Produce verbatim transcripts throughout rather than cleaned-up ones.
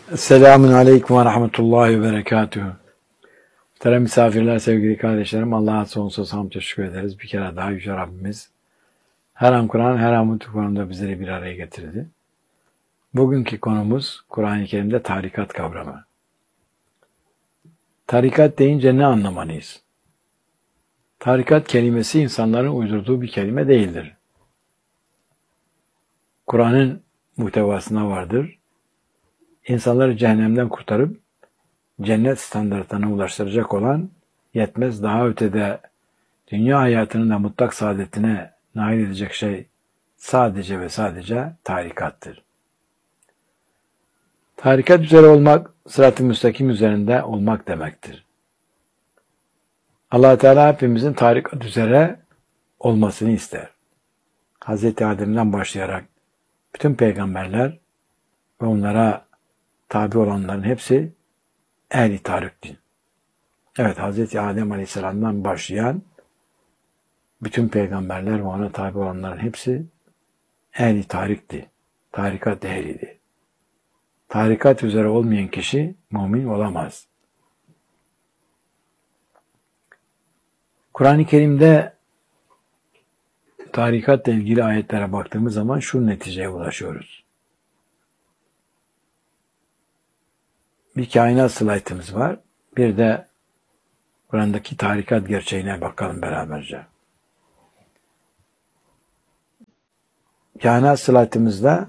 Selamun Aleyküm ve Rahmetullahi ve Berekatuhu. Muhterem misafirler, sevgili kardeşlerim, Allah'a sonsuz hamd teşekkür ederiz. Bir kere daha Yüce Rabbimiz her an Kur'an, her an mutlu konumda bizleri bir araya getirdi. Bugünkü konumuz Kur'an-ı Kerim'de tarikat kavramı. Tarikat deyince ne anlamalıyız? Tarikat kelimesi insanların uydurduğu bir kelime değildir. Kur'an'ın muhtevasına vardır. İnsanları cehennemden kurtarıp cennet standartlarına ulaştıracak olan, yetmez daha ötede dünya hayatının da mutlak saadetine nail edecek şey sadece ve sadece tarikattır. Tarikat üzere olmak, sırat-ı müstakim üzerinde olmak demektir. Allah Teala hepimizin tarikat üzere olmasını ister. Hazreti Adem'den başlayarak bütün peygamberler ve onlara tabi olanların hepsi ehl-i tarikti. Evet, Hazreti Adem Aleyhisselam'dan başlayan bütün peygamberler ve ona tabi olanların hepsi ehl-i tarikti. Tarikat ehliydi. Tarikat üzere olmayan kişi mümin olamaz. Kur'an-ı Kerim'de tarikatla ilgili ayetlere baktığımız zaman şu neticeye ulaşıyoruz. Bir kainat slaytımız var. Bir de Kur'an'daki tarikat gerçeğine bakalım beraberce. Kainat slaytımızda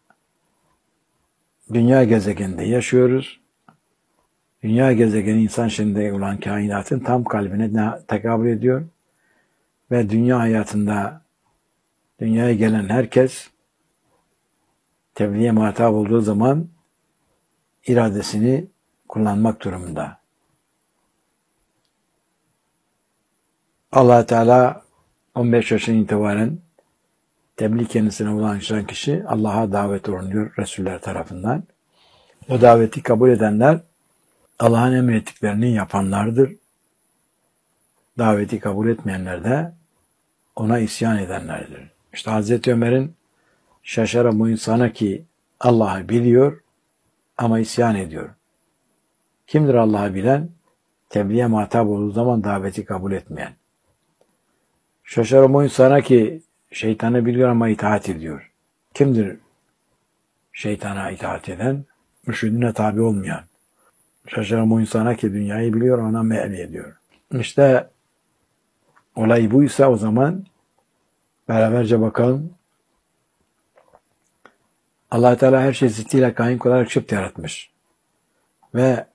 dünya gezegeninde yaşıyoruz. Dünya gezegeni insan şeklinde olan kainatın tam kalbine tekabül ediyor. Ve dünya hayatında dünyaya gelen herkes tebliğe muhatap olduğu zaman iradesini kullanmak durumunda. Allah Teala on beş yaşından itibaren tebliğ kendisine ulaşan kişi Allah'a davet olunuyor Resuller tarafından. O daveti kabul edenler Allah'ın emrettiklerini yapanlardır. Daveti kabul etmeyenler de ona isyan edenlerdir. İşte Hazreti Ömer'in şaşara bu insana ki Allah'ı biliyor ama isyan ediyor. Kimdir Allah'ı bilen? Tebliğe muhatap olduğu zaman daveti kabul etmeyen. Şaşarım o insana ki şeytanı biliyor ama itaat ediyor. Kimdir şeytana itaat eden? Mürşidine tabi olmayan. Şaşarım o insana ki dünyayı biliyor, ona me'l ediyor. İşte olay buysa o zaman beraberce bakalım. Allah Teala her şeyi zıttıyla kaim olarak çift yaratmış. Ve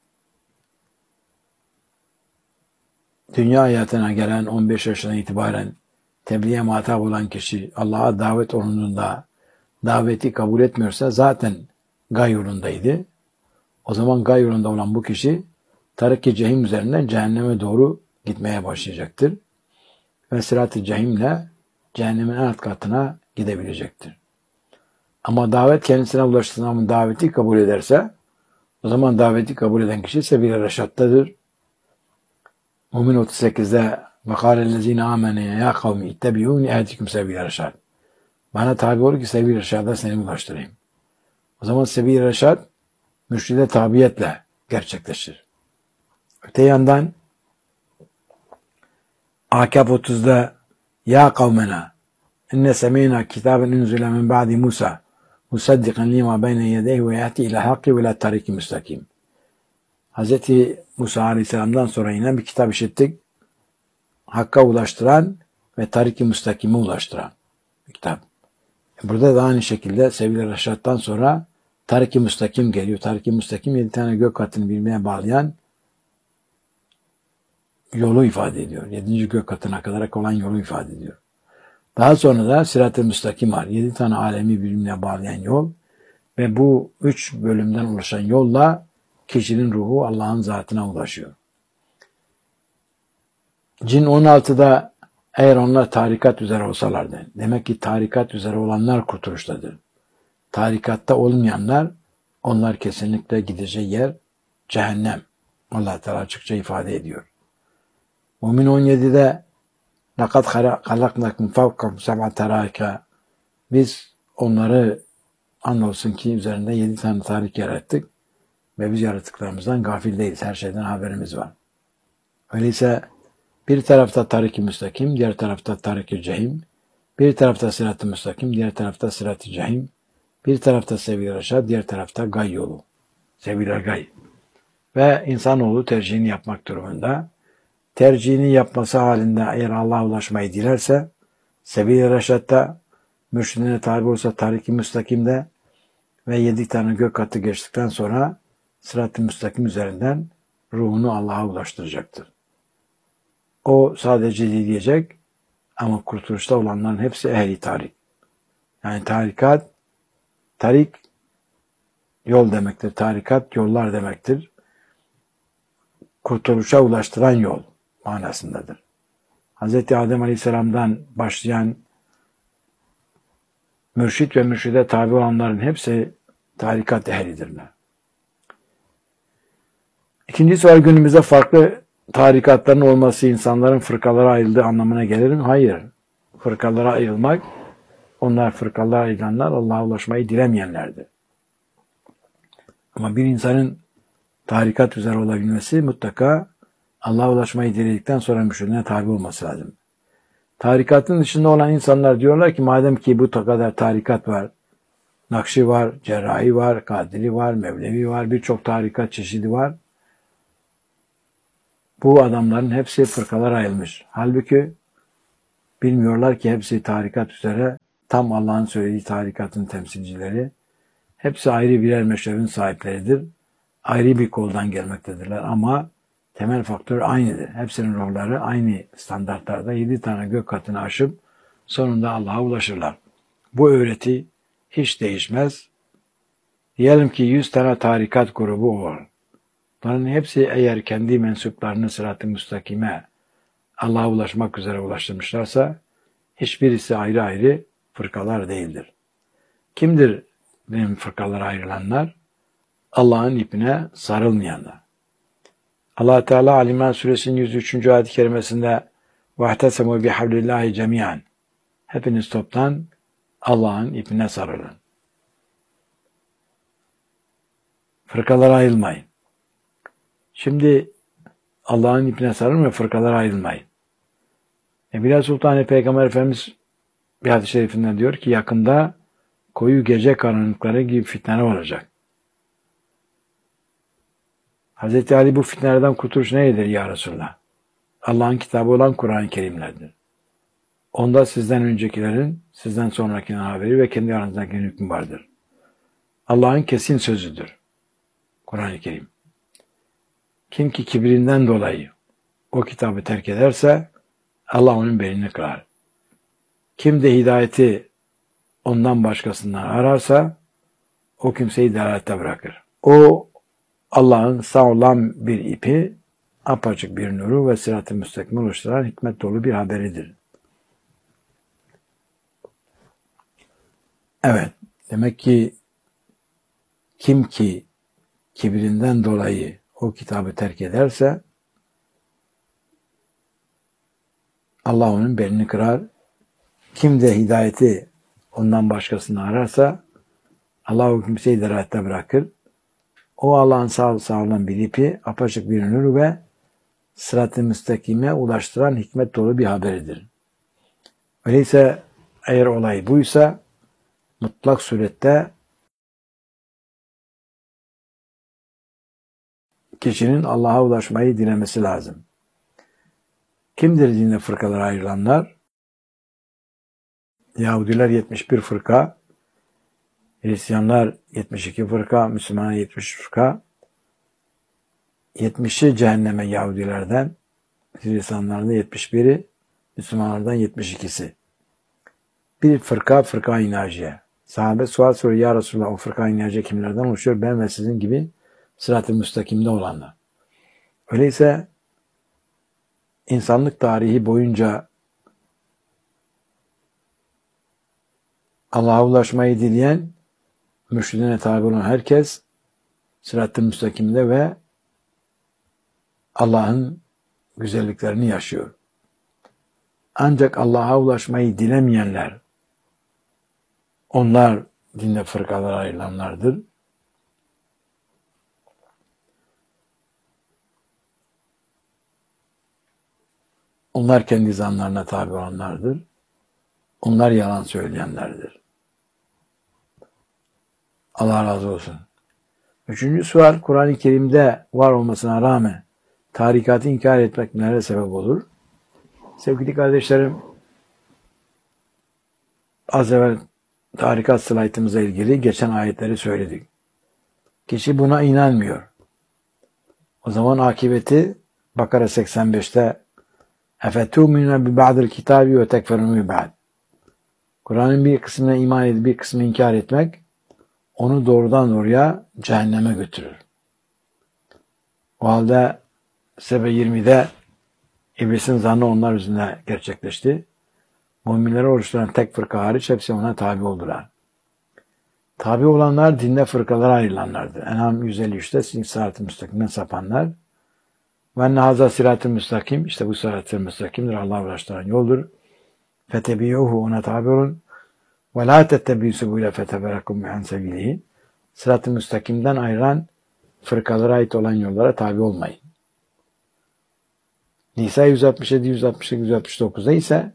dünya hayatına gelen on beş yaşından itibaren tebliğe muhatap olan kişi Allah'a davet olunduğunda daveti kabul etmiyorsa zaten gay yolundaydı. O zaman gay yolunda olan bu kişi tarik-i cehim üzerinden cehenneme doğru gitmeye başlayacaktır. Ve sırat-ı cehimle cehennemin en alt katına gidebilecektir. Ama davet kendisine ulaştığı zaman daveti kabul ederse o zaman daveti kabul eden kişi sebil-i reşattadır. Mümin otuz sekizde وَقَالَ الَّذ۪ينَ آمَنَيَا يَا قَوْمِ اِتَّبِعُونِ اَهْدِكُمْ سَب۪يلَ reşad. Bana tabi ol ki sebil-i reşada seni ulaştırayım. O zaman sebil-i reşad mürşide tabiyetle gerçekleşir. Öte yandan Akab otuzda Ya kavmena inne semeyna kitaben unzile min ba'di Musa musaddiqan lima beyne yedeyhi ve yahdi ila hakkı ve la tariki müstakim. Hazreti Musa Aleyhisselam'dan sonra inen bir kitap işittik. Hakka ulaştıran ve tarik-i müstakime ulaştıran bir kitap. Burada da aynı şekilde Sebil-i Reşad'dan sonra tarik-i müstakim geliyor. Tarik-i müstakim yedi tane gök katını birbirine bağlayan yolu ifade ediyor. Yedinci gök katına kadar olan yolu ifade ediyor. Daha sonra da Sırat-ı Müstakim var. Yedi tane alemi birbirine bağlayan yol ve bu üç bölümden oluşan yolla kişinin ruhu Allah'ın zatına ulaşıyor. Cin on altıda eğer onlar tarikat üzere olsalardı, demek ki tarikat üzere olanlar kurtuluştadır. Tarikatta olmayanlar, onlar kesinlikle gideceği yer cehennem. Allah Teala açıkça ifade ediyor. Mümin on yedide لَقَدْ خَلَقْنَكُمْ فَوْقَكُمْ سَبْعَ تَرَائِكَ Biz onları andolsun ki üzerinde yedi tane tarik yarattık ve biz yaratıklarımızdan gafil değiliz. Her şeyden haberimiz var. Öyleyse bir tarafta tarik-i müstakim, diğer tarafta tarik-i cehim, bir tarafta sırat-ı müstakim, diğer tarafta sırat-ı cehim, bir tarafta sebil reşad, diğer tarafta gay yolu. Sebil gay. Ve insanoğlu tercihini yapmak durumunda. Tercihini yapması halinde eğer Allah'a ulaşmayı dilerse, sebil reşadda, mürşidine tabi olursa tarik-i müstakimde ve yedi tane gök katı geçtikten sonra sırat-ı müstakim üzerinden ruhunu Allah'a ulaştıracaktır. O sadece dileyecek ama kurtuluşta olanların hepsi ehli tarik. Yani tarikat, tarik yol demektir. Tarikat yollar demektir. Kurtuluşa ulaştıran yol manasındadır. Hz. Adem Aleyhisselam'dan başlayan mürşit ve mürşide tabi olanların hepsi tarikat ehlidirler. İkinci soru, günümüzde farklı tarikatların olması insanların fırkalara ayrıldığı anlamına gelir mi? Hayır. Fırkalara ayrılmak, onlar fırkalara ayrılanlar Allah'a ulaşmayı dilemeyenlerdir. Ama bir insanın tarikat üzere olabilmesi mutlaka Allah'a ulaşmayı diledikten sonra mürşidine tabi olması lazım. Tarikatın dışında olan insanlar diyorlar ki madem ki bu kadar tarikat var, Nakşi var, Cerrahi var, Kadiri var, Mevlevi var, birçok tarikat çeşidi var. Bu adamların hepsi fırkalara ayrılmış. Halbuki bilmiyorlar ki hepsi tarikat üzere tam Allah'ın söylediği tarikatın temsilcileri. Hepsi ayrı birer meşrebin sahipleridir. Ayrı bir koldan gelmektedirler ama temel faktör aynıdır. Hepsinin ruhları aynı standartlarda yedi tane gök katını aşıp sonunda Allah'a ulaşırlar. Bu öğreti hiç değişmez. Diyelim ki yüz tane tarikat grubu var. Bunların hepsi eğer kendi mensuplarını sırat-ı müstakime Allah'a ulaşmak üzere ulaştırmışlarsa hiçbirisi ayrı ayrı fırkalar değildir. Kimdir benim fırkalara ayrılanlar? Allah'ın ipine sarılmayanlar. Allah Teala Ali İmran Suresinin yüz üçüncü ayet-i kerimesinde وَاَحْتَسَمُوا بِحَبْلِ اللّٰهِ جَمِيعًا hepiniz toptan Allah'ın ipine sarılın. Fırkalara ayrılmayın. Şimdi Allah'ın ipine sarılın ve fırkalara ayrılmayın. E Bilal Sultan Peygamber Efendimiz bir hadis-i şerifinden diyor ki yakında koyu gece karanlıkları gibi fitneler olacak. Hazreti Ali bu fitnelerden kurtuluş nedir ya Resulullah? Allah'ın kitabı olan Kur'an-ı Kerimlerdir. Onda sizden öncekilerin, sizden sonrakinin haberi ve kendi aranızdaki hükmü vardır. Allah'ın kesin sözüdür Kur'an-ı Kerim. Kim ki kibrinden dolayı o kitabı terk ederse Allah onun belini kırar. Kim de hidayeti ondan başkasından ararsa o kimseyi dalalette bırakır. O Allah'ın sağ olan bir ipi, apaçık bir nuru ve sırat-ı müstakime oluşturan hikmet dolu bir haberidir. Evet, demek ki kim ki kibrinden dolayı o kitabı terk ederse Allah onun belini kırar. Kim de hidayeti ondan başkasını ararsa Allah o kimseyi dalalette bırakır. O Allah'ın sağ sağlanan bir ipi, apaçık bir nur ve sırat-ı müstakime ulaştıran hikmet dolu bir haberidir. Öyleyse eğer olay buysa mutlak surette kişinin Allah'a ulaşmayı dilemesi lazım. Kimdir dinde fırkalara ayrılanlar? Yahudiler yetmiş bir fırka, Hristiyanlar yetmiş iki fırka, Müslümanlar yetmiş fırka, yetmişi cehenneme Yahudilerden, Hristiyanlardan yetmiş biri, Müslümanlardan yetmiş ikisi. Bir fırka, fırka-i naciye. Sahabe sual soruyor, ya Resulallah o fırka-i naciye kimlerden oluşuyor? Ben ve sizin gibi sırat-ı müstakimde olanlar. Öyleyse insanlık tarihi boyunca Allah'a ulaşmayı dileyen, mürşidine tabi olan herkes sırat-ı müstakimde ve Allah'ın güzelliklerini yaşıyor. Ancak Allah'a ulaşmayı dilemeyenler, onlar dinde fırkalara ayrılanlardır. Onlar kendi zanlarına tabi olanlardır. Onlar yalan söyleyenlerdir. Allah razı olsun. Üçüncü sual, Kur'an-ı Kerim'de var olmasına rağmen tarikatı inkar etmek nelere sebep olur? Sevgili kardeşlerim, az evvel tarikat slaytımıza ilgili geçen ayetleri söyledik. Kişi buna inanmıyor. O zaman akıbeti Bakara seksen beşte اَفَتُؤْمِنُونَ بِبَعْضِ الْكِتَابِ وَتَكْفَرُونَ بِبَعْضِ Kur'an'ın bir kısmına iman edip bir kısmını inkar etmek onu doğrudan doğruya cehenneme götürür. O halde Sebe yirmide İblisin zannı onlar üzerine gerçekleşti. Müminleri oluşturan tek fırka hariç hepsi ona tabi oldular. Tabi olanlar dinde fırkalara ayrılanlardır. En'am yüz elli üçte sırat-ı müstakimden sapanlar. Ve enne haza sirat-ı müstakim, işte bu sirat-ı müstakimdir, Allah'a ulaştıran yoldur. Fetebiyuhu, ona tabi olun. Ve la tettebi'u subule feteberakum an sebilihi. Sırat-ı müstakimden ayıran fırkalara ait olan yollara tabi olmayın. Nisa yüz altmış yedi, yüz altmış sekiz, yüz altmış dokuzda ise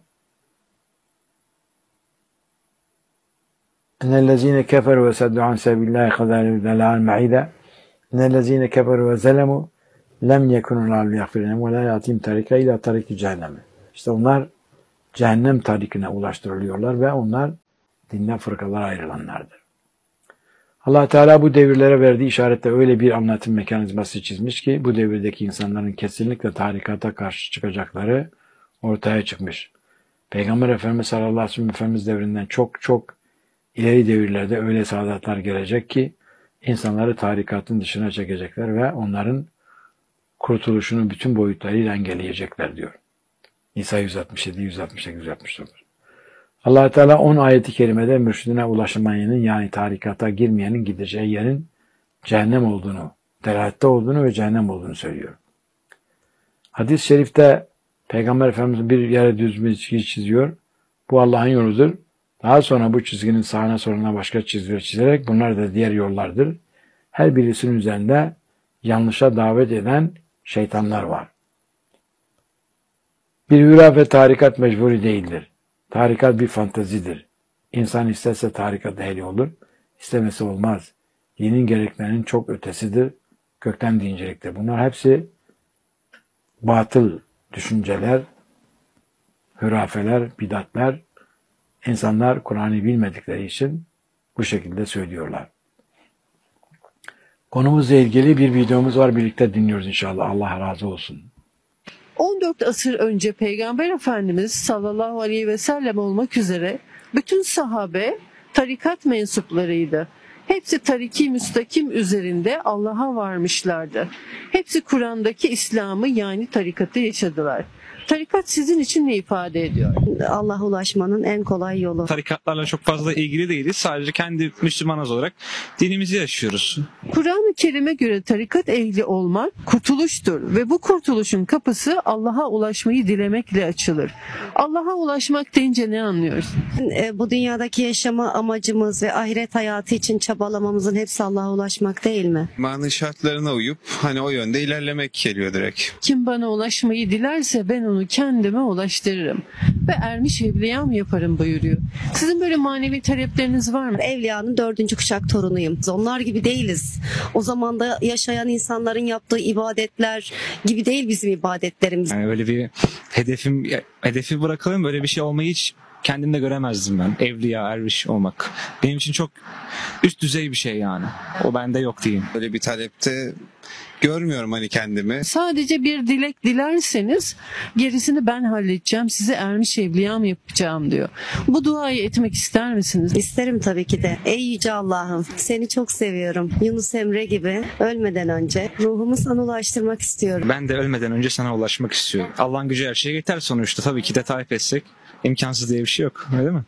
اَنَّ كَفَرُوا وَسَدُّوا عَنْ سَبِيلِ اللّٰهِ خَذَارِ دَلَالٍ مَعِيدًا اَنَّ كَفَرُوا وَزَلَمُوا لَمْ يَكُنُوا لَعَلُّ يَغْفِرُونَ وَلَا يَأْتِهِمْ طَرِيقًا اِلَى طَرِيقِ جَهَنَّمَ İşte onlar cehennem tarikine ulaştırılıyorlar ve onlar dinden fırkalara ayrılanlardır. Allah Teala bu devirlere verdiği işaretle öyle bir anlatım mekanizması çizmiş ki bu devirdeki insanların kesinlikle tarikata karşı çıkacakları ortaya çıkmış. Peygamber Efendimiz sallallahu aleyhi ve sellem Efendimiz devrinden çok çok ileri devirlerde öyle saadatlar gelecek ki insanları tarikatın dışına çekecekler ve onların kurtuluşunu bütün boyutlarıyla engelleyecekler diyor. Nisa yüz altmış yedi, yüz altmış sekiz, yüz altmış dokuz. Allah Teala on ayeti kerimede mürşidine ulaşamayanın yani tarikata girmeyenin gideceği yerin cehennem olduğunu, delalte olduğunu ve cehennem olduğunu söylüyor. Hadis-i şerifte Peygamber Efendimiz bir yere düz bir çizgi çiziyor. Bu Allah'ın yoludur. Daha sonra bu çizginin sağına soluna başka çizgiler çizerek bunlar da diğer yollardır. Her birisinin üzerinde yanlışa davet eden şeytanlar var. Bir hürafe tarikat mecburi değildir. Tarikat bir fantezidir. İnsan isterse tarikat ehli olur, istemesi olmaz. Dinin gereklerinin çok ötesidir, kökten dinciliktir. Bunlar hepsi batıl düşünceler, hürafeler, bidatler. İnsanlar Kur'an'ı bilmedikleri için bu şekilde söylüyorlar. Konumuzla ilgili bir videomuz var, birlikte dinliyoruz inşallah. Allah razı olsun. on dört asır önce Peygamber Efendimiz sallallahu aleyhi ve sellem olmak üzere bütün sahabe tarikat mensuplarıydı. Hepsi tariki müstakim üzerinde Allah'a varmışlardı. Hepsi Kur'an'daki İslam'ı yani tarikatı yaşadılar. Tarikat sizin için ne ifade ediyor? Allah'a ulaşmanın en kolay yolu. Tarikatlarla çok fazla ilgili değiliz. Sadece kendi Müslümanız olarak dinimizi yaşıyoruz. Kur'an-ı Kerim'e göre tarikat ehli olmak kurtuluştur ve bu kurtuluşun kapısı Allah'a ulaşmayı dilemekle açılır. Allah'a ulaşmak deyince ne anlıyoruz? E, bu dünyadaki yaşama amacımız ve ahiret hayatı için çabalamamızın hepsi Allah'a ulaşmak değil mi? İmanın şartlarına uyup hani o yönde ilerlemek geliyor direkt. Kim bana ulaşmayı dilerse ben onu kendime ulaştırırım ve ermiş evliyam yaparım buyuruyor. Sizin böyle manevi talepleriniz var mı? Evliyanın dördüncü kuşak torunuyum. Onlar gibi değiliz. O zamanda yaşayan insanların yaptığı ibadetler gibi değil bizim ibadetlerimiz. Yani öyle bir hedefim hedefi bırakalım, böyle bir şey olmayı hiç kendimde göremezdim ben. Evliya, erviş olmak. Benim için çok üst düzey bir şey yani. O bende yok diyeyim. Böyle bir talepte görmüyorum hani kendimi. Sadece bir dilek dilerseniz gerisini ben halledeceğim, size ermiş evliyam yapacağım diyor. Bu duayı etmek ister misiniz? İsterim tabii ki de. Ey Yüce Allah'ım, seni çok seviyorum. Yunus Emre gibi ölmeden önce ruhumu sana ulaştırmak istiyorum. Ben de ölmeden önce sana ulaşmak istiyorum. Allah'ın gücü her şeye yeter sonuçta. Tabii ki de tarif etsek imkansız diye bir şey yok. Öyle mi?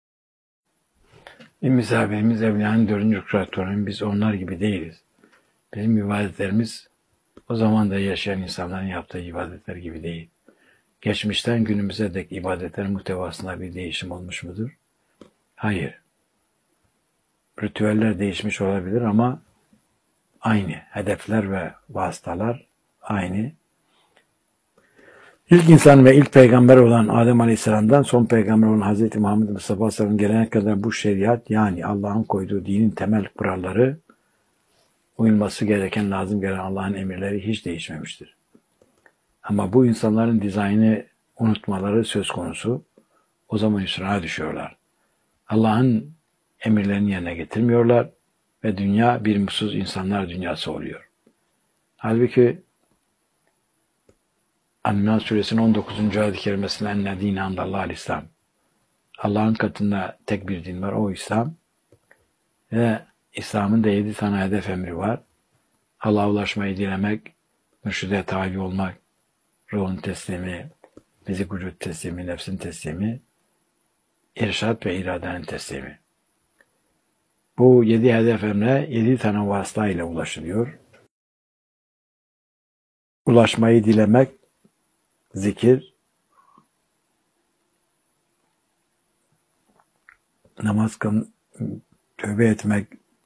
Bir misafirimiz evliyanın dördüncü kuşak torunu. Biz onlar gibi değiliz. Bizim ibadetlerimiz o zaman da yaşayan insanların yaptığı ibadetler gibi değil. Geçmişten günümüze dek ibadetlerin muhtevasında bir değişim olmuş mudur? Hayır. ritüeller değişmiş olabilir ama aynı. Hedefler ve vasıtalar aynı. İlk insan ve ilk peygamber olan Adem Aleyhisselam'dan son peygamber olan Hazreti Muhammed Mustafa Aleyhisselam gelene kadar bu şeriat, yani Allah'ın koyduğu dinin temel kuralları, uyulması gereken, lazım gelen Allah'ın emirleri hiç değişmemiştir. Ama bu insanların dizaynı unutmaları söz konusu. O zaman hüsrana düşüyorlar. Allah'ın emirlerini yerine getirmiyorlar ve dünya bir mutsuz insanlar dünyası oluyor. Halbuki An-Nas suresinin on dokuzuncu ayet-i kerimesinde enne dîne indallâhil İslam. Allah'ın katında tek bir din var, o İslam. Ve İslam'ın da yedi tane hedef emri var. Allah'a ulaşmayı dilemek, mürşide tabi olmak, ruhun teslimi, fizik vücut teslimi, nefsin teslimi, irşad ve iradenin teslimi. Bu yedi hedef emre yedi tane vasıta ile ulaşılıyor. Ulaşmayı dilemek, zikir, namaz kıl, tövbe etmek,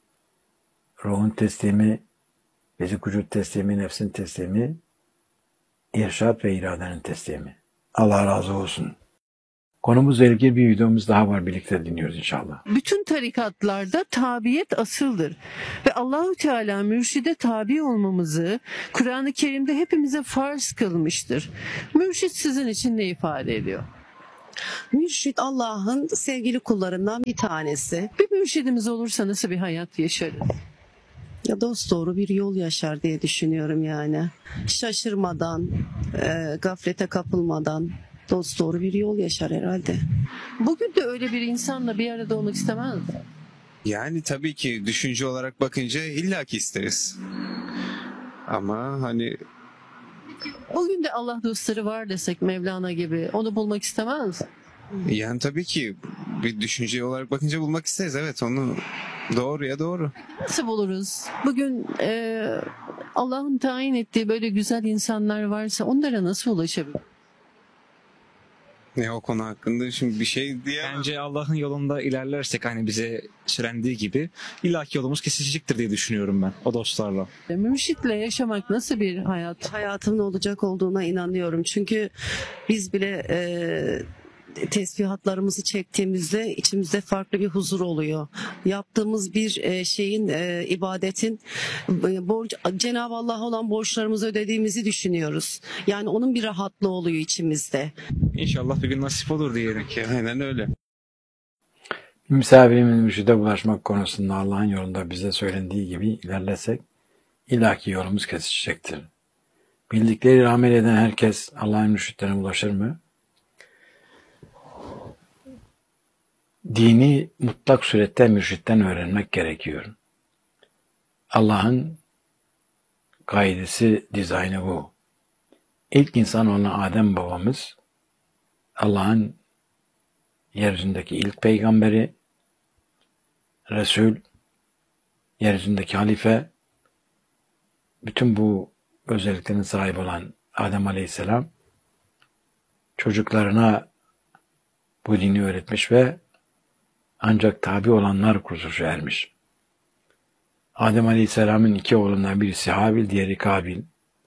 ruhun teslimi, fizik vücut teslimi, nefsin teslimi, irşad ve iradenin teslimi. Allah razı olsun. Konumuzla ilgili bir videomuz daha var. Birlikte dinliyoruz inşallah. Bütün tarikatlarda tabiyet asıldır. Ve Allahu Teala mürşide tabi olmamızı Kur'an-ı Kerim'de hepimize farz kılmıştır. Mürşid sizin için ne ifade ediyor? Mürşid Allah'ın sevgili kullarından bir tanesi. Bir mürşidimiz olursa nasıl bir hayat yaşarız? Ya dosdoğru bir yol yaşar diye düşünüyorum yani. Şaşırmadan, e, gaflete kapılmadan dosdoğru bir yol yaşar herhalde. Bugün de öyle bir insanla bir arada olmak istemez mi? Yani tabii ki düşünce olarak bakınca illaki isteriz. Ama hani Bugün de Allah dostları var desek Mevlana gibi, onu bulmak istemez mi? yani tabii ki bir düşünce olarak bakınca bulmak isteriz. Evet, onu doğru ya doğru. Nasıl buluruz? Bugün e, Allah'ın tayin ettiği böyle güzel insanlar varsa onlara nasıl ulaşabilir? Ne o konu hakkında şimdi bir şey diyemem. Bence Allah'ın yolunda ilerlersek hani bize söylendiği gibi illaki yolumuz kesişecektir diye düşünüyorum ben o dostlarla. Mürşitle yaşamak nasıl bir hayat? Hayatımın olacak olduğuna inanıyorum. Çünkü biz bile e, tesbihatlarımızı çektiğimizde içimizde farklı bir huzur oluyor. Yaptığımız bir e, şeyin, e, ibadetin e, borç, Cenab-ı Allah'a olan borçlarımızı ödediğimizi düşünüyoruz. Yani onun bir rahatlığı oluyor içimizde. İnşallah bir gün nasip olur diyelim. Ki aynen öyle. Bir misafirimin mürşide ulaşmak konusunda Allah'ın yolunda bize söylendiği gibi ilerlesek illaki yolumuz kesişecektir. Bildikleri amel eden herkes Allah'ın mürşitlerine ulaşır mı? Dini mutlak surette mürşitten öğrenmek gerekiyor. Allah'ın kaidesi, dizaynı bu. İlk insan olan Adem babamız, Allah'ın yeryüzündeki ilk peygamberi, Resul, yeryüzündeki halife, bütün bu özelliklerin sahibi olan Adem Aleyhisselam, çocuklarına bu dini öğretmiş ve ancak tabi olanlar kurtuluşa ermiş. Adem Aleyhisselam'ın iki oğlundan birisi Habil, diğeri Kabil.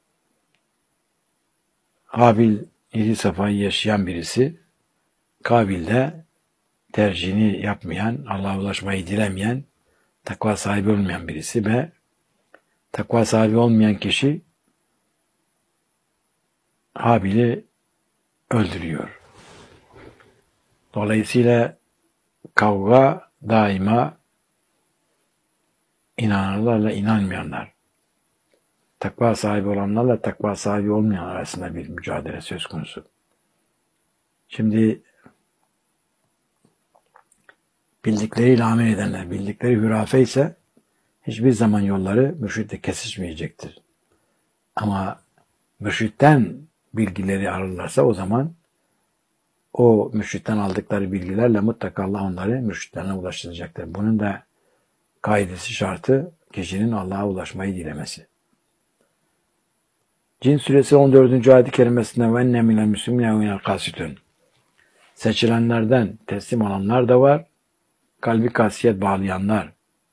Habil yedi safhayı yaşayan birisi, Kabil de tercihini yapmayan, Allah'a ulaşmayı dilemeyen, takva sahibi olmayan birisi ve takva sahibi olmayan kişi Habil'i öldürüyor. Dolayısıyla kavga daima inananlarla inanmayanlar, takva sahibi olanlarla takva sahibi olmayanlar arasında bir mücadele söz konusu. Şimdi bildikleriyle amel edenler, bildikleri hürafe ise hiçbir zaman yolları mürşitle kesişmeyecektir. Ama mürşitten bilgileri ararlarsa o zaman o mürşitten aldıkları bilgilerle mutlaka Allah onları mürşitlerine ulaştıracaktır. Bunun da kaidesi, şartı kişinin Allah'a ulaşmayı dilemesi. Cin suresi on dördüncü ayet-i kerimesinde ve enne minel müslümine ve minel kasitun. Seçilenlerden teslim olanlar da var, kalbi kasiyet bağlayanlar,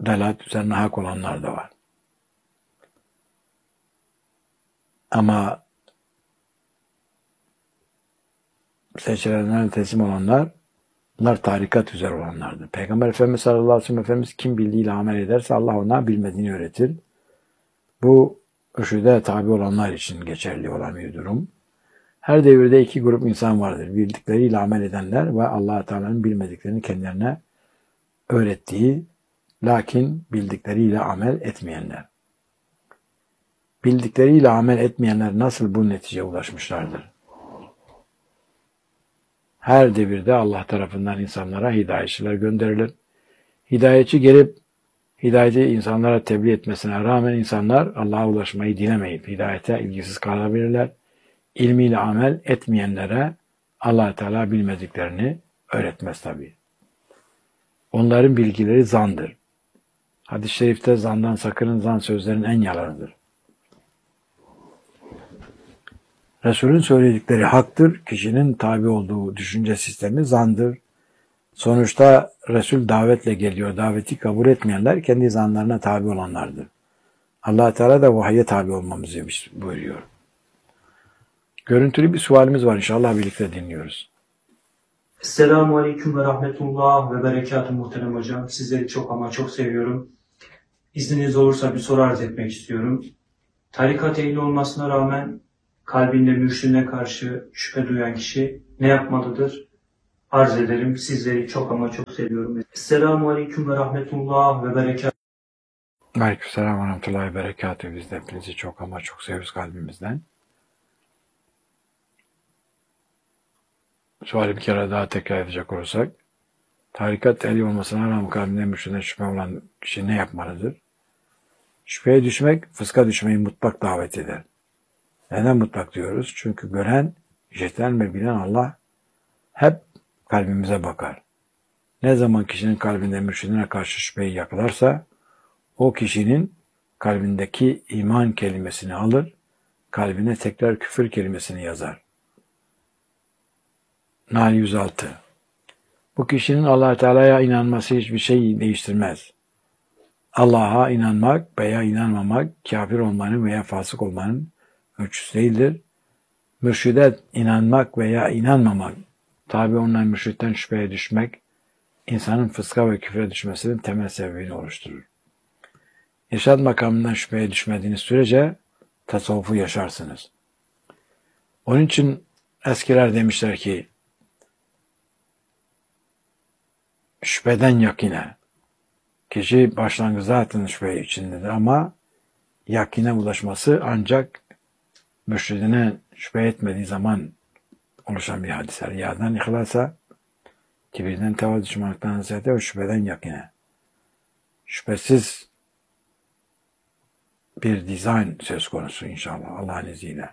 delalet üzerine hak olanlar da var. Ama seçilenlerine teslim olanlar, bunlar tarikat üzere olanlardır. Peygamber Efendimiz sallallahu aleyhi ve sellem Efendimiz kim bildiğiyle amel ederse Allah ona bilmediğini öğretir. Bu rüşüde tabi olanlar için geçerli olan bir durum. Her devirde iki grup insan vardır. Bildikleriyle amel edenler ve Allah Teala'nın bilmediklerini kendilerine öğrettiği, lakin bildikleriyle amel etmeyenler. Bildikleriyle amel etmeyenler nasıl bu neticeye ulaşmışlardır? Her devirde Allah tarafından insanlara hidayetçiler gönderilir. Hidayetçi gelip hidayeti insanlara tebliğ etmesine rağmen insanlar Allah'a ulaşmayı dilemeyip hidayete ilgisiz kalabilirler. İlmiyle amel etmeyenlere Allah Teala bilmediklerini öğretmez tabii. Onların bilgileri zandır. Hadis-i şerifte zandan sakının, zan sözlerin en yalanıdır. Resul'ün söyledikleri haktır. Kişinin tabi olduğu düşünce sistemi zandır. Sonuçta Resul davetle geliyor. Daveti kabul etmeyenler kendi zanlarına tabi olanlardır. Allah Teala da vahye tabi olmamızı buyuruyor. Görüntülü bir sualimiz var. İnşallah birlikte dinliyoruz. Esselamu Aleyküm ve Rahmetullah ve Berekatuhu muhterem hocam. Sizleri çok ama çok seviyorum. İzniniz olursa bir soru arz etmek istiyorum. Tarikat ehli olmasına rağmen kalbinde mürşidine karşı şüphe duyan kişi ne yapmalıdır? Arz ederim. Sizleri çok ama çok seviyorum. Esselamu Aleyküm ve Rahmetullah ve Berekatuhu. Aleykümselam ve Rahmetullahi ve Berekatuhu. Biz de hepinizi çok ama çok seviyoruz kalbimizden. Suali bir kere daha tekrar edecek olursak, tarikat ehli olmasına rağmen kalbinde mürşidine şüphe olan kişi ne yapmalıdır? Şüpheye düşmek, fıska düşmeyi mutlak davet eder. Neden mutlak diyoruz? Çünkü gören, işiten ve bilen Allah hep kalbimize bakar. Ne zaman kişinin kalbinde mürşidine karşı şüpheyi yakalarsa, o kişinin kalbindeki iman kelimesini alır, kalbine tekrar küfür kelimesini yazar. Nahl yüz altı. Bu kişinin Allah Teala'ya inanması hiçbir şey değiştirmez. Allah'a inanmak veya inanmamak, kafir olmanın veya fasık olmanın ölçüsü değildir. Mürşide inanmak veya inanmamak, tabi olunan mürşitten şüpheye düşmek, insanın fıska ve küfre düşmesinin temel sebebini oluşturur. İrşad makamından şüpheye düşmediğiniz sürece tasavvufu yaşarsınız. Onun için eskiler demişler ki, şüpheden yakine, kişi başlangıçta zaten şüphe içindedir ama yakine ulaşması ancak mürşidine şüphe etmediği zaman oluşan bir hadise. Riyadan ihlasa, kibirden tevazı düşmanlıktan ziyade ve şüpheden yakine. Şüphesiz bir dizayn söz konusu inşallah Allah'ın izniyle.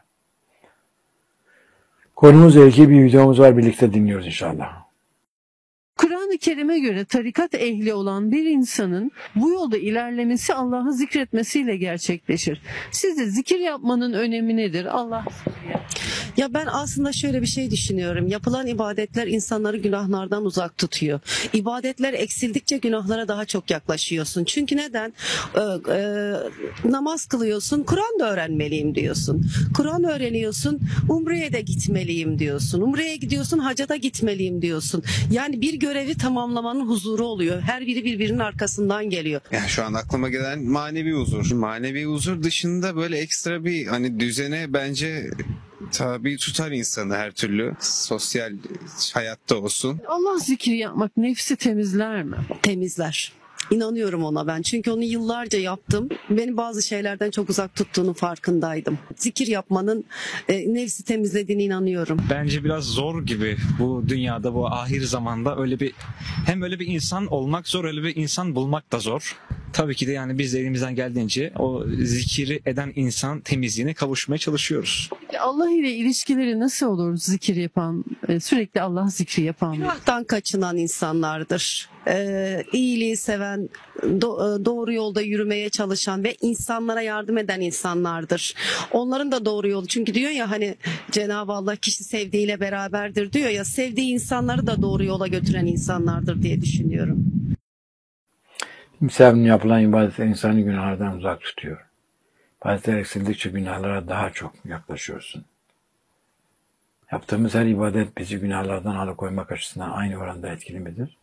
Konumuzla ilgili bir videomuz var. Birlikte dinliyoruz inşallah. Kur'an-ı Kerim'e göre tarikat ehli olan bir insanın bu yolda ilerlemesi Allah'ı zikretmesiyle gerçekleşir. Sizce zikir yapmanın önemi nedir? Allah Ya ben aslında şöyle bir şey düşünüyorum. Yapılan ibadetler insanları günahlardan uzak tutuyor. İbadetler eksildikçe günahlara daha çok yaklaşıyorsun. Çünkü neden? Ee, e, namaz kılıyorsun, Kur'an da öğrenmeliyim diyorsun. Kur'an öğreniyorsun, Umre'ye de gitmeliyim diyorsun. Umre'ye gidiyorsun, hacca da gitmeliyim diyorsun. Yani bir görevi tamamlamanın huzuru oluyor. Her biri birbirinin arkasından geliyor. Yani şu an aklıma gelen manevi huzur. Manevi huzur dışında böyle ekstra bir hani düzene bence tabi tutar insanı her türlü. Sosyal hayatta olsun. Allah zikri yapmak nefsi temizler mi? Temizler. İnanıyorum ona ben. Çünkü onu yıllarca yaptım. Beni bazı şeylerden çok uzak tuttuğunun farkındaydım. Zikir yapmanın e, nefsi temizlediğine inanıyorum. Bence biraz zor gibi bu dünyada, bu ahir zamanda öyle bir hem öyle bir insan olmak zor, öyle bir insan bulmak da zor. Tabii ki de yani biz de elimizden geldiğince o zikiri eden insan temizliğine kavuşmaya çalışıyoruz. Allah ile ilişkileri nasıl olur zikir yapan, sürekli Allah zikri yapan? Günahtan kaçınan insanlardır. Ee, iyiliği seven, do- doğru yolda yürümeye çalışan ve insanlara yardım eden insanlardır. Onların da doğru yolu. Çünkü diyor ya hani Cenab-ı Allah kişi sevdiğiyle beraberdir diyor ya, sevdiği insanları da doğru yola götüren insanlardır diye düşünüyorum. Sevabın yapılan ibadetler insanı günahlardan uzak tutuyor. İbadetler eksildikçe günahlara daha çok yaklaşıyorsun. Yaptığımız her ibadet bizi günahlardan alıkoymak açısından aynı oranda etkili midir?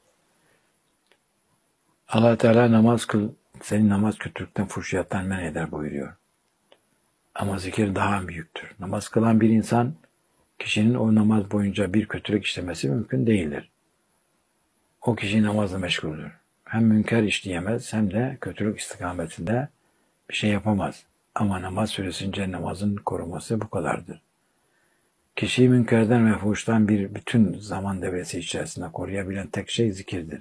Allah Teala namaz kıl, senin namaz kötülükten, fuhşiyattan men eder buyuruyor. Ama zikir daha büyüktür. Namaz kılan bir insan, kişinin o namaz boyunca bir kötülük işlemesi mümkün değildir. O kişi namazla meşguldür. Hem münker işleyemez hem de kötülük istikametinde bir şey yapamaz. Ama namaz süresince namazın koruması bu kadardır. Kişiyi münkerden ve fuhuştan bir bütün zaman devresi içerisinde koruyabilen tek şey zikirdir.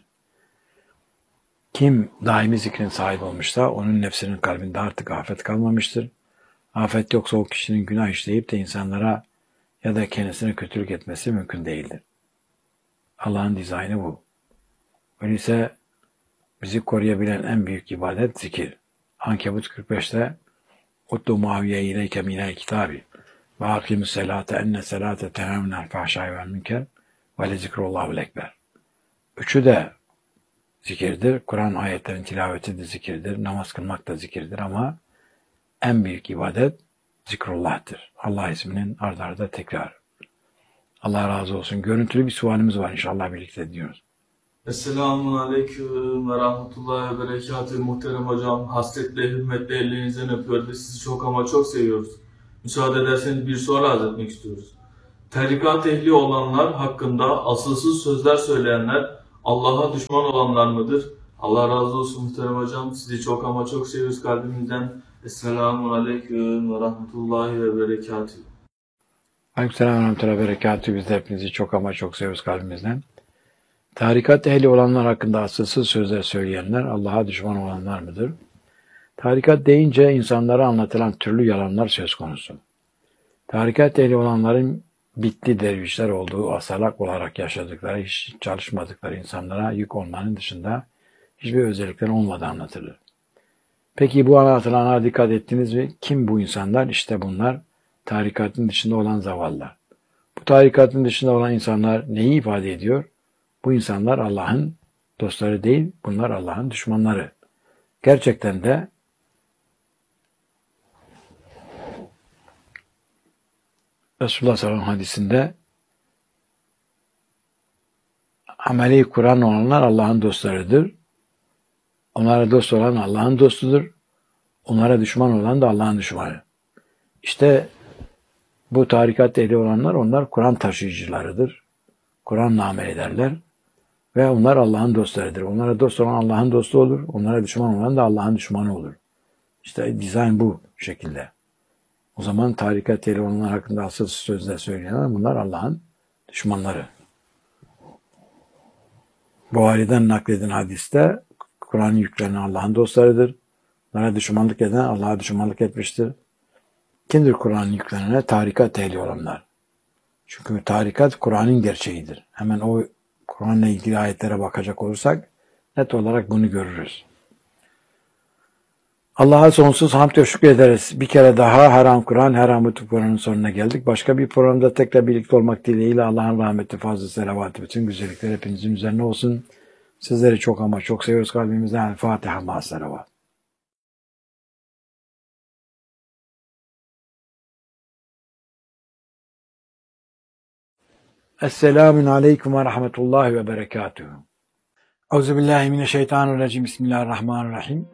Kim daimi zikrin sahibi olmuşsa onun nefsinin kalbinde artık afet kalmamıştır. Afet yoksa o kişinin günah işleyip de insanlara ya da kendisine kötülük etmesi mümkün değildir. Allah'ın dizaynı bu. Öyleyse bizi koruyabilen en büyük ibadet zikir. Ankebut kırk beşte Utlu muaviye ileyke minel kitabi ve akimus selate enne selate tenevnel fahşai vel münker ve le zikrullahul ekber. Üçü de zikirdir. Kur'an ayetlerin tilaveti de zikirdir. Namaz kılmak da zikirdir ama en büyük ibadet zikrullah'tır. Allah isminin ard arda tekrar. Allah razı olsun. Görüntülü bir sualimiz var inşallah birlikte diyoruz. Esselamun Aleyküm ve Rahmetullahi ve Berekatühü muhterem hocam. Hasretle, hürmetle ellerinizden öpüyoruz ve sizi çok ama çok seviyoruz. Müsaade ederseniz bir soru arz etmek istiyoruz. Tarikat ehli olanlar hakkında asılsız sözler söyleyenler Allah'a düşman olanlar mıdır? Allah razı olsun muhterem hocam. Sizi çok ama çok seviyoruz kalbimizden. Esselamun Aleyküm ve Rahmetullahi ve Berekatühü. Aleykümselam ve Rahmetullahi ve Berekatühü. Biz de hepinizi çok ama çok seviyoruz kalbimizden. Tarikat ehli olanlar hakkında asılsız sözler söyleyenler Allah'a düşman olanlar mıdır? Tarikat deyince insanlara anlatılan türlü yalanlar söz konusu. Tarikat ehli olanların bitli dervişler olduğu, asalak olarak yaşadıkları, hiç çalışmadıkları insanlara yük olmanın dışında hiçbir özellikleri olmadığı anlatılır. Peki bu anlatılanlara dikkat ettiniz mi? Kim bu insanlar? İşte bunlar tarikatın dışında olan zavallılar. Bu tarikatın dışında olan insanlar neyi ifade ediyor? Bu insanlar Allah'ın dostları değil, bunlar Allah'ın düşmanları. Gerçekten de Resulullah sallallahu aleyhi ve sellem hadisinde ameli Kur'an olanlar Allah'ın dostlarıdır. Onlara dost olan Allah'ın dostudur. Onlara düşman olan da Allah'ın düşmanı. İşte bu tarikat ehli olanlar onlar Kur'an taşıyıcılarıdır. Kur'an'la amel ederler. Ve onlar Allah'ın dostlarıdır. Onlara dost olan Allah'ın dostu olur. Onlara düşman olan da Allah'ın düşmanı olur. İşte dizayn bu şekilde. O zaman tarikat ehli olanlar hakkında asıl sözler söyleyenler bunlar Allah'ın düşmanları. Buhari'den nakledilen hadiste Kur'an'ı yüklenen Allah'ın dostlarıdır. Onlara düşmanlık eden Allah'a düşmanlık etmiştir. Kimdir Kur'an'ı yüklenene? Tarikat ehli olanlar. Çünkü tarikat Kur'an'ın gerçeğidir. Hemen o Kur'an'la ilgili ayetlere bakacak olursak net olarak bunu görürüz. Allah'a sonsuz hamd ve şükrederiz. Bir kere daha Haram Kur'an, Haram Kur'an'ın sonuna geldik. Başka bir programda tekrar birlikte olmak dileğiyle Allah'ın rahmeti, fazla selavatı, bütün güzellikler hepinizin üzerine olsun. Sizleri çok ama çok seviyoruz kalbimizden. Fatiha ma selavat. Esselamun aleyküm ve rahmetullahi ve berekatühü. Euzubillahimineşşeytanirracim. Bismillahirrahmanirrahim.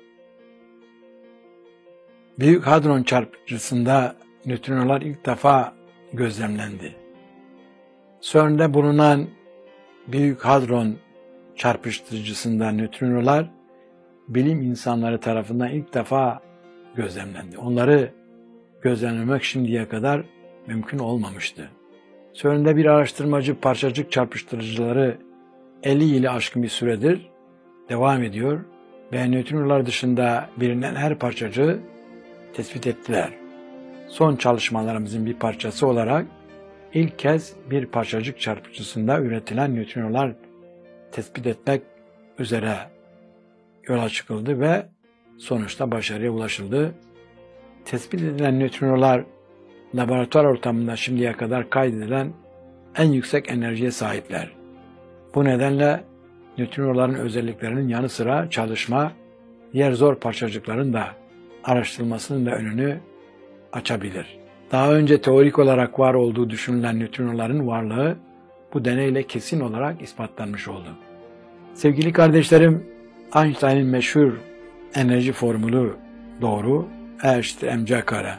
Büyük Hadron çarpıcısında nötrinolar ilk defa gözlemlendi. CERN'de bulunan Büyük Hadron çarpıştırıcısında nötrinolar bilim insanları tarafından ilk defa gözlemlendi. Onları gözlemlemek şimdiye kadar mümkün olmamıştı. CERN'de bir araştırmacı parçacık çarpıştırıcıları elli yılı aşkın bir süredir devam ediyor ve nötrinolar dışında bilinen her parçacığı tespit ettiler. Son çalışmalarımızın bir parçası olarak ilk kez bir parçacık çarpıcısında üretilen nötrinolar tespit etmek üzere yola çıkıldı ve sonuçta başarıya ulaşıldı. Tespit edilen nötrinolar laboratuvar ortamında şimdiye kadar kaydedilen en yüksek enerjiye sahipler. Bu nedenle nötrinoların özelliklerinin yanı sıra çalışma, diğer zor parçacıkların da araştırılmasının da önünü açabilir. Daha önce teorik olarak var olduğu düşünülen nötrinoların varlığı bu deneyle kesin olarak ispatlanmış oldu. Sevgili kardeşlerim, Einstein'ın meşhur enerji formülü doğru, E eşittir mc kare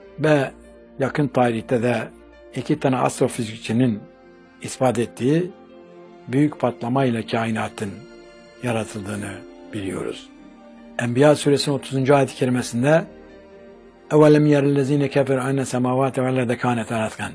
ve yakın tarihte de iki tane astrofizikçinin ispat ettiği büyük patlama ile kainatın yaratıldığını biliyoruz. Enbiya suresinin otuzuncu ayet-i kerimesinde اَوَلَمْ يَرَ الَّذ۪ينَ كَفَرُوا اَنَّ سَمَاوَاتِ وَالْاَرْضَ كَانَتَا رَتْقًا.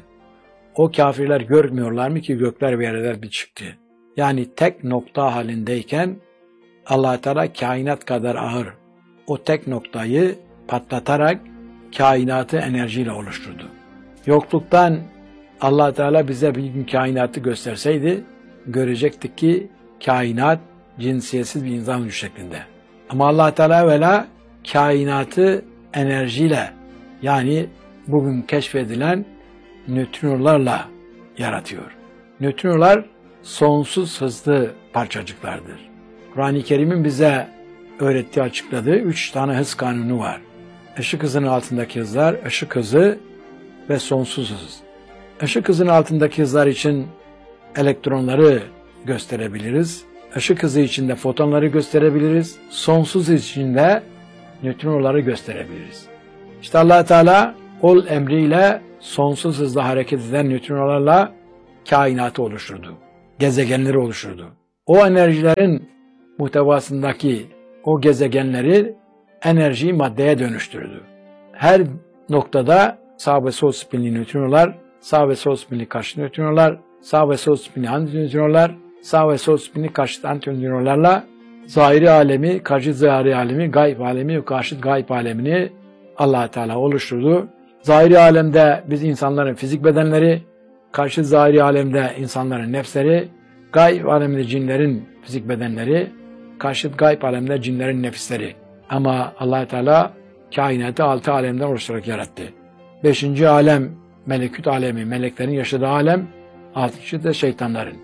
O kafirler görmüyorlar mı ki gökler ve yerler bir çıktı. Yani tek nokta halindeyken Allah Teala kainat kadar ağır o tek noktayı patlatarak kainatı enerjiyle oluşturdu. Yokluktan Allah Teala bize bir gün kainatı gösterseydi görecektik ki kainat cinsiyetsiz bir insan vücudu şeklinde. Ama Allah Teala evvela kainatı enerjiyle, yani bugün keşfedilen nötrinolarla yaratıyor. Nötrinolar sonsuz hızlı parçacıklardır. Kur'an-ı Kerim'in bize öğrettiği, açıkladığı üç tane hız kanunu var. Işık hızının altındaki hızlar, ışık hızı ve sonsuz hız. Işık hızının altındaki hızlar için elektronları gösterebiliriz. Işık hızı içinde fotonları gösterebiliriz. Sonsuz hız içinde nötrinoları gösterebiliriz. İşte Allah Teala ol emriyle sonsuz hızla hareket eden nötrinolarla kainatı oluşturdu. Gezegenleri oluşturdu. O enerjilerin muhtevasındaki o gezegenleri enerjiyi maddeye dönüştürdü. Her noktada sağ ve sol spinli nötrinolar, sağ ve sol spinli karşıt nötrinolar, sağ ve sol spinli antinötrinolar, sağ ve sol spinli karşıt antinötrinolarla zahiri alemi, karşıt zahiri alemi, gayb alemi ve karşıt gayb alemini Allah Teala oluşturdu. Zahiri alemde biz insanların fizik bedenleri, karşıt zahiri alemde insanların nefsleri, gayb alemde cinlerin fizik bedenleri, karşıt gayb alemde cinlerin nefisleri. Ama Allah Teala kainatı altı alemden oluşturarak yarattı. Beşinci alem melekut alemi, meleklerin yaşadığı alem, altıncı da şeytanların.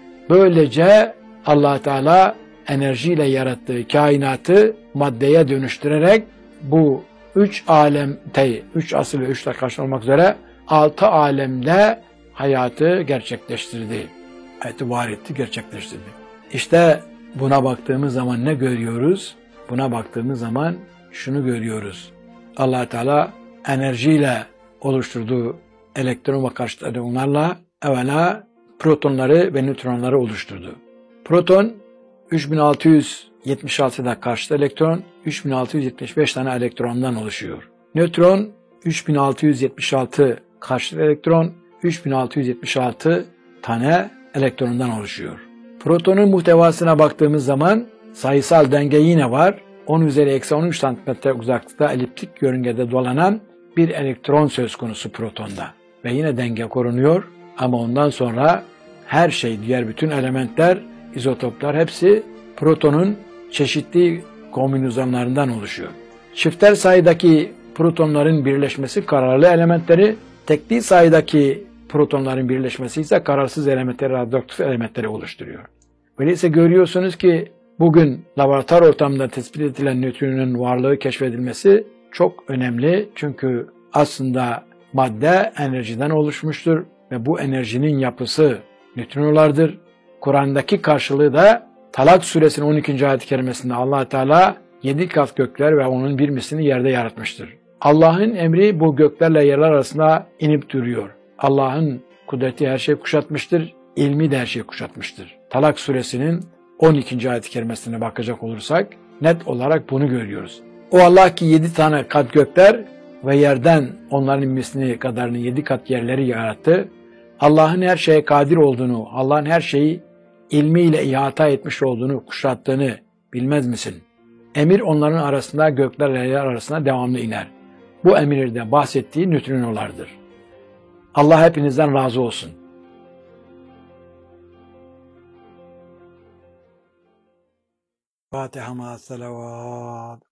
Böylece Allah Teala enerjiyle yarattığı kainatı maddeye dönüştürerek bu üç alemde, üç asıl ve üç karşı olmak üzere altı alemde hayatı gerçekleştirdi. Hayatı var etti, gerçekleştirdi. İşte buna baktığımız zaman ne görüyoruz? Buna baktığımız zaman şunu görüyoruz. Allah Teala enerjiyle oluşturduğu elektron ve karşıt elektronlarla evvela protonları ve nötronları oluşturdu. Proton üç bin altı yüz yetmiş altıda karşıt elektron, üç bin altı yüz yetmiş beş tane elektrondan oluşuyor. Nötron üç bin altı yüz yetmiş altı karşıt elektron, üç bin altı yüz yetmiş altı tane elektrondan oluşuyor. Protonun muhtevasına baktığımız zaman sayısal denge yine var. on üzeri eksi on üç santimetre uzaklıkta eliptik yörüngede dolanan bir elektron söz konusu protonda. Ve yine denge korunuyor ama ondan sonra her şey, diğer bütün elementler, izotoplar hepsi protonun çeşitli kombinasyonlarından oluşuyor. Çifter sayıdaki protonların birleşmesi kararlı elementleri, tekli sayıdaki protonların birleşmesi ise kararsız elementleri, radyoaktif elementleri oluşturuyor. Öyleyse görüyorsunuz ki bugün laboratuvar ortamında tespit edilen nötronun varlığı keşfedilmesi çok önemli. Çünkü aslında madde enerjiden oluşmuştur ve bu enerjinin yapısı nötrinolardır. Kur'an'daki karşılığı da Talak suresinin on ikinci ayet-i kerimesinde Allah Teala yedi kat gökler ve onun bir mislini yerde yaratmıştır. Allah'ın emri bu göklerle yerler arasında inip duruyor. Allah'ın kudreti her şeyi kuşatmıştır, ilmi de her şeyi kuşatmıştır. Talak suresinin on ikinci ayet-i kerimesine bakacak olursak net olarak bunu görüyoruz. O Allah ki yedi tane kat gökler ve yerden onların mislini kadarını yedi kat yerleri yarattı. Allah'ın her şeye kadir olduğunu, Allah'ın her şeyi ilmiyle ihata etmiş olduğunu, kuşattığını bilmez misin? Emir onların arasında, göklerle yer arasında devamlı iner. Bu emirde bahsettiği nötrinolardır. Allah hepinizden razı olsun. Fatiha ma salavat.